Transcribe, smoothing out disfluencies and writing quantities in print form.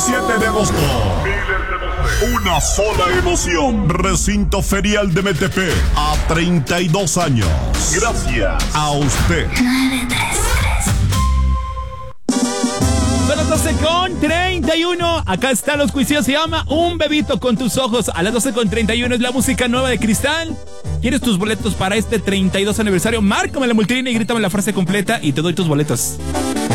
17 de agosto. Una sola emoción. Recinto Ferial de Metepec. A 32 años. Gracias a usted. 12:31. Acá están los juicios. Se llama Un bebito con tus ojos. A las 12:31 es la música nueva de Cristal. ¿Quieres tus boletos para este 32 aniversario? Márcame la multilínea y grítame la frase completa y te doy tus boletos.